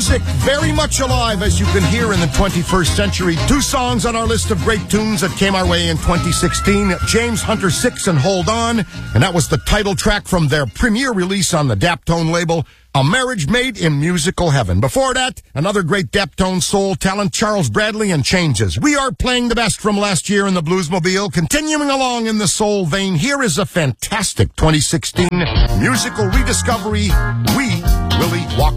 classic, very much alive, as you can hear in the 21st century. Two songs on our list of great tunes that came our way in 2016. James Hunter 6 and Hold On, and that was the title track from their premiere release on the Daptone label, A Marriage Made in Musical Heaven. Before that, another great Daptone soul talent, Charles Bradley and Changes. We are playing the best from last year in the Bluesmobile. Continuing along in the soul vein, here is a fantastic 2016 musical rediscovery, We